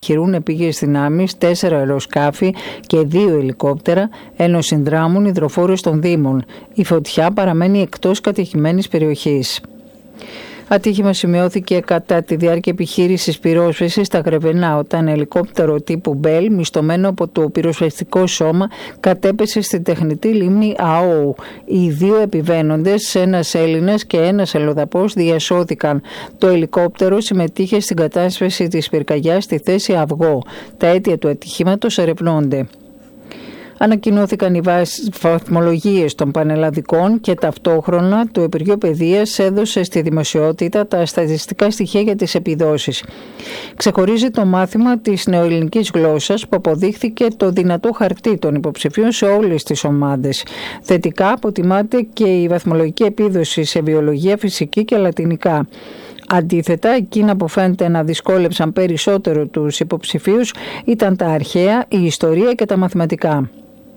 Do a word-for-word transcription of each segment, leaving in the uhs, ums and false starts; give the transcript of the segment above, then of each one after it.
επιχειρούν επίγειες δυνάμεις, τέσσερα αεροσκάφη και δύο ελικόπτερα, ενώ συνδράμουν υδροφόρους των Δήμων. Η φωτιά παραμένει εκτός κατοικημένης περιοχής. Ατύχημα σημειώθηκε κατά τη διάρκεια επιχείρησης πυρόσβεσης στα Γρεβενά, όταν ελικόπτερο τύπου Bell, μιστωμένο από το πυροσβεστικό σώμα, κατέπεσε στην τεχνητή λίμνη Αόου. Οι δύο επιβαίνοντες, ένας Έλληνας και ένας Ελλοδαπός, διασώθηκαν. Το ελικόπτερο συμμετείχε στην κατάσβεση της πυρκαγιάς στη θέση Αυγό. Τα αίτια του ατυχήματος ερευνώνται. Ανακοινώθηκαν οι βαθμολογίες των πανελλαδικών και ταυτόχρονα το Υπουργείο Παιδείας έδωσε στη δημοσιότητα τα στατιστικά στοιχεία για τις επιδόσεις. Ξεχωρίζει το μάθημα της νεοελληνικής γλώσσας που αποδείχθηκε το δυνατό χαρτί των υποψηφίων σε όλες τις ομάδες. Θετικά αποτιμάται και η βαθμολογική επίδοση σε βιολογία, φυσική και λατινικά. Αντίθετα, εκείνα που φαίνεται να δυσκόλεψαν περισσότερο τους υποψηφίους ήταν τα αρχαία, η ιστορία και τα μαθηματικά.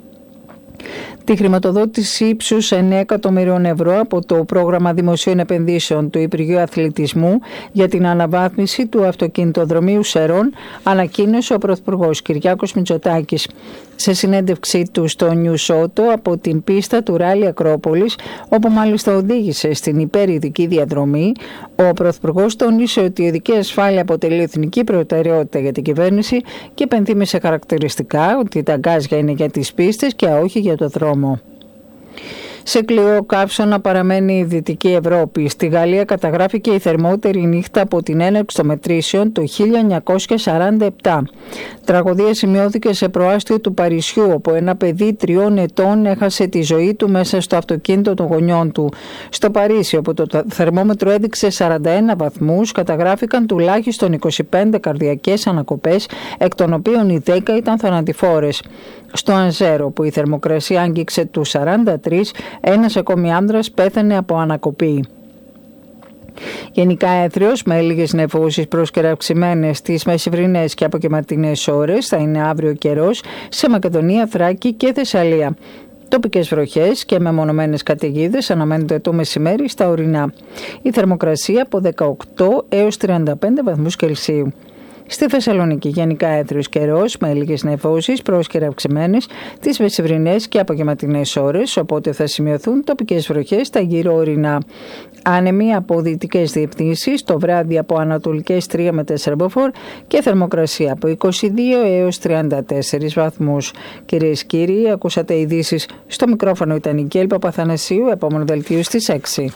Τη χρηματοδότηση ύψους εννέα εκατομμυρίων ευρώ από το πρόγραμμα δημοσίων επενδύσεων του Υπουργείου Αθλητισμού για την αναβάθμιση του αυτοκινητοδρομίου Σερών ανακοίνωσε ο Πρωθυπουργός Κυριάκος Μητσοτάκης. Σε συνέντευξή του στο News Auto από την πίστα του Ράλι Ακρόπολης, όπου μάλιστα οδήγησε στην υπερηδική διαδρομή, ο Πρωθυπουργός τόνισε ότι η οδική ασφάλεια αποτελεί εθνική προτεραιότητα για την κυβέρνηση και επενθύμησε χαρακτηριστικά ότι τα γκάζια είναι για τις πίστες και όχι για το δρόμο. Σε κλειό καύσωνα παραμένει η Δυτική Ευρώπη. Στη Γαλλία καταγράφηκε η θερμότερη νύχτα από την έναρξη των μετρήσεων το χίλια εννιακόσια σαράντα επτά. Τραγωδία σημειώθηκε σε προάστιο του Παρισιού, όπου ένα παιδί τριών ετών έχασε τη ζωή του μέσα στο αυτοκίνητο των γονιών του. Στο Παρίσι, όπου το θερμόμετρο έδειξε σαράντα ένα βαθμούς, καταγράφηκαν τουλάχιστον είκοσι πέντε καρδιακές ανακοπές, εκ των οποίων οι δέκα ήταν θανατηφόρες. Στο Ανζέρο, που η θερμοκρασία άγγιξε τους σαράντα τρία, ένας ακόμη άνδρας πέθανε από ανακοπή. Γενικά έθριος με λίγες νεφώσεις προσκεραυξημένες στις μεσημβρινές και απογευματινές ώρες θα είναι αύριο καιρός σε Μακεδονία, Θράκη και Θεσσαλία. Τοπικές βροχές και μεμονωμένες καταιγίδες αναμένονται το μεσημέρι στα ορεινά. Η θερμοκρασία από δεκαοκτώ έως τριάντα πέντε βαθμούς Κελσίου. Στη Θεσσαλονίκη γενικά έθριος καιρός με λίγες νεφώσεις προσκεραυξημένες τις μεσημβρινές και απογευματινές ώρες, οπότε θα σημειωθούν τοπικές βροχές στα γύρω ορεινά. Άνεμοι από δυτικές διευθύνσεις, το βράδυ από ανατολικές τρία με τέσσερα μποφόρ και θερμοκρασία από είκοσι δύο έως τριάντα τέσσερα βαθμούς. Κυρίες και κύριοι, ακούσατε ειδήσεις. Στο μικρόφωνο ήταν η Κέλ Παπαθανασίου, επόμενο δελτίο στις έξι.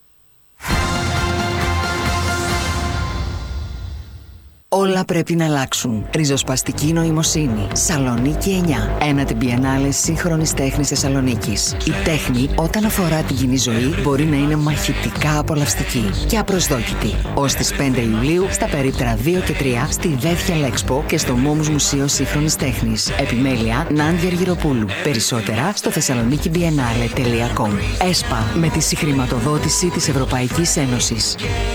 Όλα πρέπει να αλλάξουν. Ριζοσπαστική νοημοσύνη. Σαλονίκη εννιά. Ένατη Biennale σύγχρονης τέχνης Θεσσαλονίκης. Η τέχνη, όταν αφορά την κοινή ζωή, μπορεί να είναι μαχητικά απολαυστική και απροσδόκητη. Ως τις πέντε Ιουλίου, στα περίπτερα δύο και τρία, στη Δέθια Λέξπο και στο Μόμους Μουσείο Σύγχρονης Τέχνης. Επιμέλεια Νάντια Αργυροπούλου. Περισσότερα στο θεσσαλονίκη biennale τελεία com. ΕΣΠΑ, με τη συγχρηματοδότηση της Ευρωπαϊκής Ένωσης.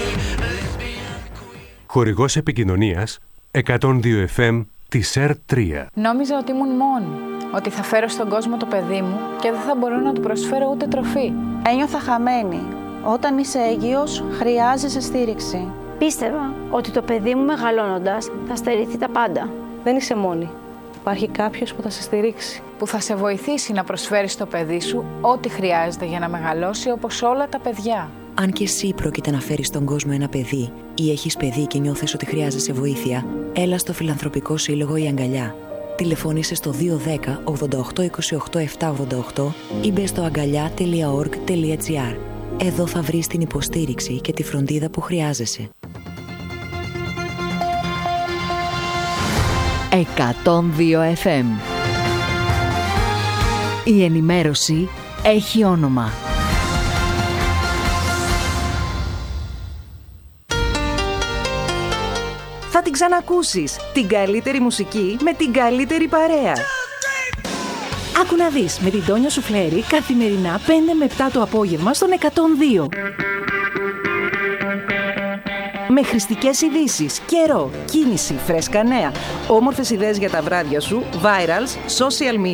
Χορηγός επικοινωνίας εκατόν δύο εφ εμ της ΕΡ τρία. Νόμιζα ότι ήμουν μόνη, ότι θα φέρω στον κόσμο το παιδί μου και δεν θα μπορώ να του προσφέρω ούτε τροφή. Ένιωθα χαμένη. Όταν είσαι έγκυος, χρειάζεσαι στήριξη. Πίστευα ότι το παιδί μου μεγαλώνοντας θα στερηθεί τα πάντα. Δεν είσαι μόνη. Υπάρχει κάποιος που θα σε στηρίξει. Που θα σε βοηθήσει να προσφέρεις στο παιδί σου ό,τι χρειάζεται για να μεγαλώσει όπως όλα τα παιδιά. Αν και εσύ πρόκειται να φέρεις στον κόσμο ένα παιδί ή έχεις παιδί και νιώθεις ότι χρειάζεσαι βοήθεια, έλα στο Φιλανθρωπικό Σύλλογο Η Αγκαλιά. Τηλεφώνησε στο δύο ένα μηδέν ογδόντα οκτώ είκοσι οκτώ επτακόσια ογδόντα οκτώ ή μπες στο αγκαλιά τελεία org τελεία gr. Εδώ θα βρεις την υποστήριξη και τη φροντίδα που χρειάζεσαι. εκατόν δύο εφ εμ. Η ενημέρωση έχει όνομα. Θα την ξανακούσεις. Την καλύτερη μουσική με την καλύτερη παρέα. Άκου να δεις με την Τόνια Σουφλέρη καθημερινά πέντε με επτά το απόγευμα στον εκατόν δύο. Με χρηστικές ειδήσεις, καιρό, κίνηση, φρέσκα νέα, όμορφες ιδέες για τα βράδια σου, virals, social media